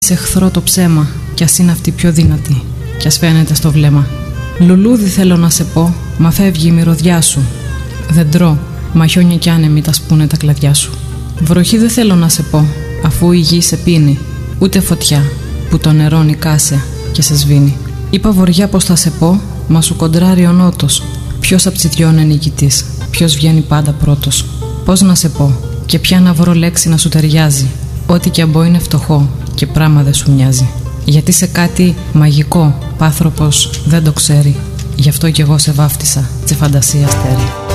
Σε εχθρό το ψέμα, κι ας είναι αυτή πιο δυνατή, κι ας φαίνεται στο βλέμμα. Λουλούδι θέλω να σε πω, μα φεύγει η μυρωδιά σου. Δεν τρώω, μα χιόνια κι άνεμοι τα σπούνε τα κλαδιά σου. Βροχή δεν θέλω να σε πω, αφού η γη σε πίνει. Ούτε φωτιά, που το νερό νικάσε και σε σβήνει. Είπα βοριά πως θα σε πω, μα σου κοντράρει ο νότος. Ποιος απ' τσι δυο είναι νικητής, ποιος βγαίνει πάντα πρώτος. Πώς να σε πω, και ποια να βρω λέξη να σου ταιριάζει. Ό,τι κι αν πω είναι φτωχό και πράμα δεν σου μοιάζει. Γιατί σε κάτι μαγικό π' άνθρωπος δεν το ξέρει. Γι' αυτό κι εγώ σε βάφτισα, τσε φαντασία αστέρι.